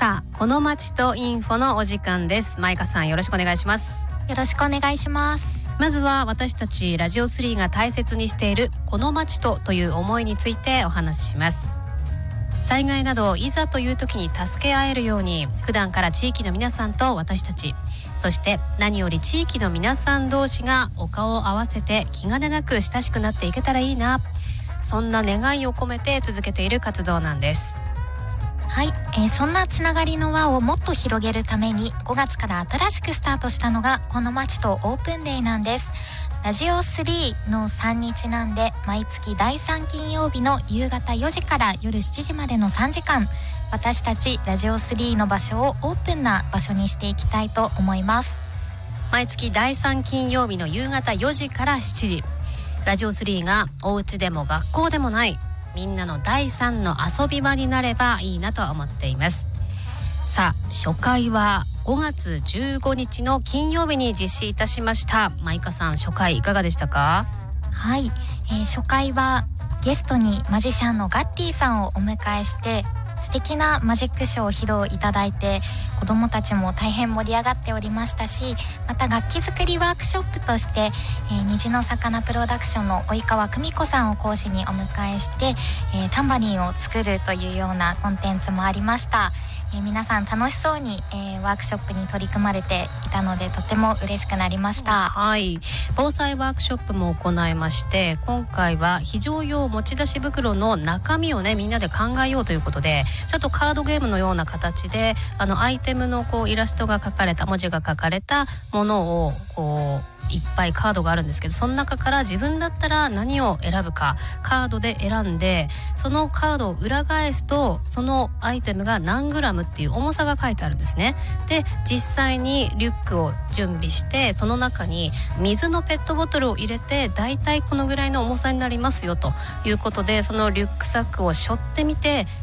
さあ、この街とインフォのお時間です。マイカさん、よろしくお願いします。 よろしくお願いします。 まずは私たちラジオ3が大切にしているこの街という思いについてお話しします。災害などいざという時に助け合えるように、普段から地域の皆さんと私たち、そして何より地域の皆さん同士がお顔を合わせて気兼ねなく親しくなっていけたらいいな、そんな願いを込めて続けている活動なんです。 はい、そんなつながりの輪をもっと広げるために5月から新しくスタートしたのがこの街とオープンデーなんです。ラジオ3の3日なんで、毎月第3金曜日の夕方4時から夜7時までの3時間、私たちラジオ3の場所をオープンな場所にしていきたいと思います。 毎月第3金曜日の夕方4時から7時、ラジオ3がお家でも学校でもないみんなの第3の遊び場になればいいなと思っています。さあ、初回は5月15日の金曜日に実施いたしました。マイカさん、初回いかがでしたか？ はい、初回はゲストにマジシャンのガッティさんをお迎えして素敵なマジックショーを披露いただいて、子どもたちも大変盛り上がっておりましたし、また楽器作りワークショップとして、虹の魚プロダクションの及川久美子さんを講師にお迎えして、タンバリンを作るというようなコンテンツもありました。皆さん楽しそうに、ワークショップに取り組まれていたので、とても嬉しくなりました。 はい、防災ワークショップも行いまして、今回は非常用持ち出し袋の中身をね、みんなで考えようということで、ちょっとカードゲームのような形でアイテムのイラストが描かれた、文字が書かれたものをいっぱいカードがあるんですけど、その中から自分だったら何を選ぶかカードで選んで、そのカードを裏返すとそのアイテムが何グラムっていう重さが書いてあるんですね。で、実際にリュックを準備して、その中に水のペットボトルを入れて、だいたいこのぐらいの重さになりますよということで、そのリュックサックを背負ってみて